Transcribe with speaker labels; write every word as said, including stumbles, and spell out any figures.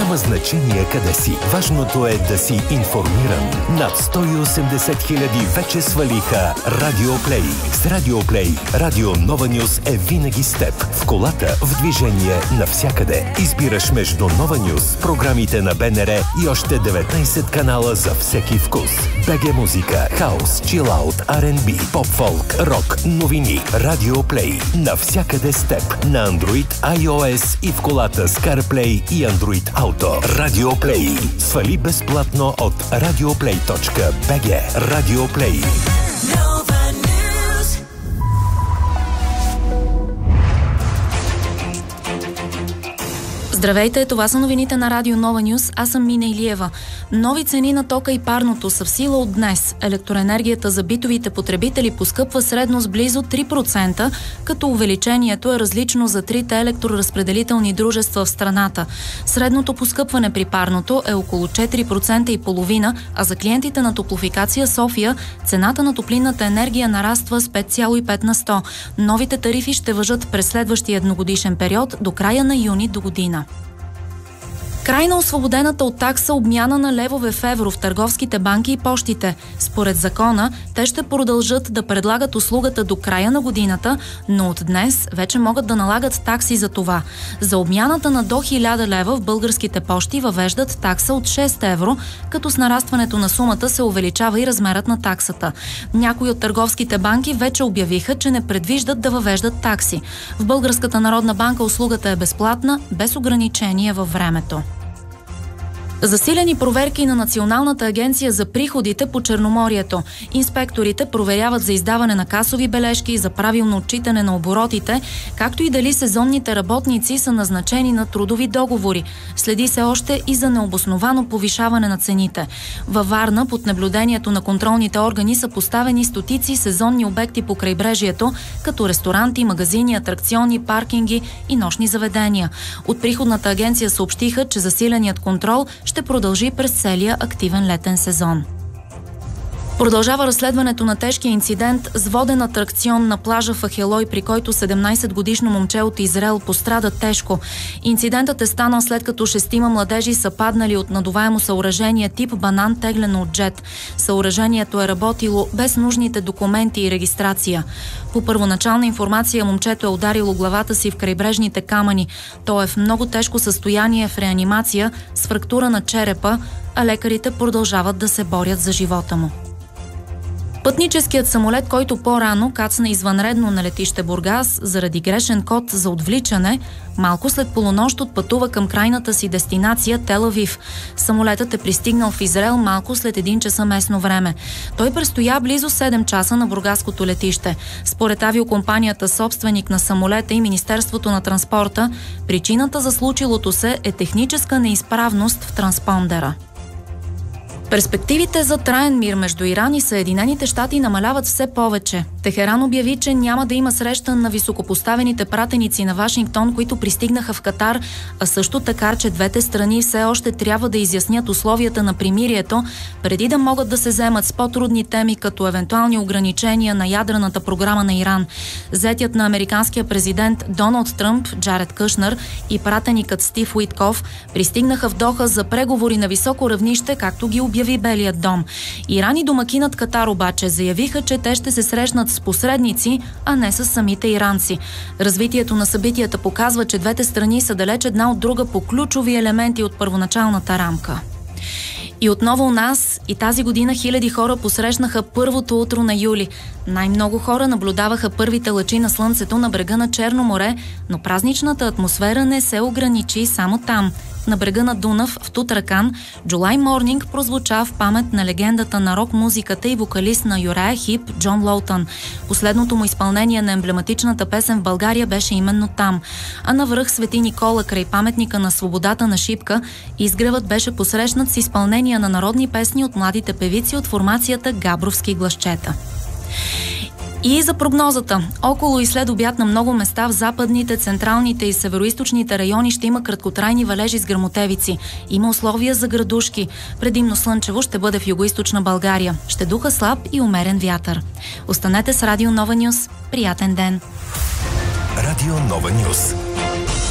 Speaker 1: Няма значение къде си. Важното е да си информиран. Над сто и осемдесет хиляди вече свалиха Радиоплей. С Радиоплей Радио Нова Нюз е винаги с теб. В колата, в движение, навсякъде. Избираш между Нова Нюз, програмите на БНР и още деветнайсет канала за всеки вкус. БГ музика, хаус, чилаут, Ар енд Би, поп-фолк, рок, новини. Радиоплей. Навсякъде с теб. На Android, iOS и в колата с CarPlay и Android Auto. Радиоплей. Свали безплатно от радиоплей точка би джи. Радиоплей.
Speaker 2: Здравейте, това са новините на Радио Нова Нюз. Аз съм Мина Илиева. Нови цени на тока и парното са в сила от днес. Електроенергията за битовите потребители поскъпва средно с близо три процента, като увеличението е различно за трите електроразпределителни дружества в страната. Средното поскъпване при парното е около четири процента и половина, а за клиентите на Топлофикация София цената на топлинната енергия нараства с пет цяло и пет на сто. Новите тарифи ще важат през следващия едногодишен период до края на юни до година. Край на освободената от такса обмяна на левове в евро в търговските банки и пощите. Според закона, те ще продължат да предлагат услугата до края на годината, но от днес вече могат да налагат такси за това. За обмяната на до хиляда лева в българските пощи въвеждат такса от шест евро, като с нарастването на сумата се увеличава и размерът на таксата. Някои от търговските банки вече обявиха, че не предвиждат да въвеждат такси. В Българската народна банка услугата е безплатна, без ограничение във времето. Засилени проверки на Националната агенция за приходите по Черноморието. Инспекторите проверяват за издаване на касови бележки, за правилно отчитане на оборотите, както и дали сезонните работници са назначени на трудови договори. Следи се още и за необосновано повишаване на цените. Във Варна под наблюдението на контролните органи са поставени стотици сезонни обекти по крайбрежието, като ресторанти, магазини, атракциони, паркинги и нощни заведения. От приходната агенция съобщиха, че засиленият контрол ще продължи през целия активен летен сезон. Продължава разследването на тежкия инцидент с воден атракцион на плажа в Ахелой, при който седемнайсетгодишно момче от Израел пострада тежко. Инцидентът е станал след като шестима младежи са паднали от надуваемо съоръжение тип банан, теглено от джет. Съоръжението е работило без нужните документи и регистрация. По първоначална информация момчето е ударило главата си в крайбрежните камъни. То е в много тежко състояние в реанимация с фрактура на черепа, а лекарите продължават да се борят за живота му. Пътническият самолет, който по-рано кацна извънредно на летище Бургас заради грешен код за отвличане, малко след полунощ отпътува към крайната си дестинация Тел Авив. Самолетът е пристигнал в Израел малко след един часа местно време. Той престоя близо седем часа на бургаското летище. Според авиокомпанията, собственик на самолета и Министерството на транспорта, причината за случилото се е техническа неизправност в транспондера. Перспективите за траен мир между Иран и Съединените щати намаляват все повече. Техеран обяви, че няма да има среща на високопоставените пратеници на Вашингтон, които пристигнаха в Катар, а също така, че двете страни все още трябва да изяснят условията на примирието, преди да могат да се вземат с по-трудни теми, като евентуални ограничения на ядрената програма на Иран. Зетят на американския президент Доналд Тръмп, Джаред Кушнер, и пратеникът Стив Уитков пристигнаха в Доха за преговори на високо равнище, както ги обяви Белият дом. Иран и домакинът Катар обаче заявиха, че те ще се срещнат с посредници, а не с самите иранци. Развитието на събитията показва, че двете страни са далеч една от друга по ключови елементи от първоначалната рамка. И отново у нас и тази година хиляди хора посрещнаха първото утро на юли. Най-много хора наблюдаваха първите лъчи на слънцето на брега на Черно море, но празничната атмосфера не се ограничи само там. На брега на Дунав в Тутракан, July Morning прозвуча в памет на легендата на рок-музиката и вокалист на Юрая Хип Джон Лоутън. Последното му изпълнение на емблематичната песен в България беше именно там. А на връх Свети Никола, край паметника на свободата на Шипка, изгревът беше посрещнат с изпълнение на народни песни от младите певици от формацията Габровски гласчета. И за прогнозата. Около и след обяд на много места в западните, централните и североизточните райони ще има краткотрайни валежи с гръмотевици. Има условия за градушки. Предимно слънчево ще бъде в югоизточна България. Ще духа слаб и умерен вятър. Останете с Радио Нова Нюз. Приятен ден!
Speaker 1: Радио Нова Нюз.